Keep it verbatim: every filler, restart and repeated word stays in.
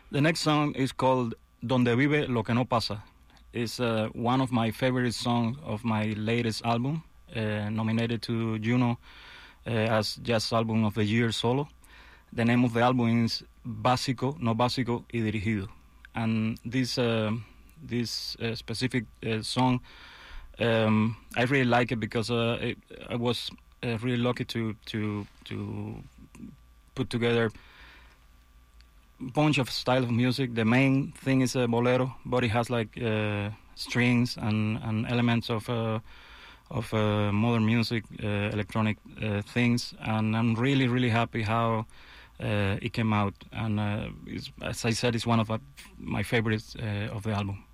The next song is called Donde Vive Lo Que No Pasa. It's uh, one of my favorite songs of my latest album, uh, nominated to Juno uh, as Jazz Album of the Year solo. The name of the album is Básico, No Básico y Dirigido. And this uh, this uh, specific uh, song, um, I really like it because uh, it, I was uh, really lucky to to to put together bunch of style of music. The main thing is a bolero, but it has like uh, strings and, and elements of uh, of uh, modern music, uh, electronic uh, things, and I'm really really happy how uh, it came out. And uh, it's, as I said, it's one of uh, my favorites uh, of the album.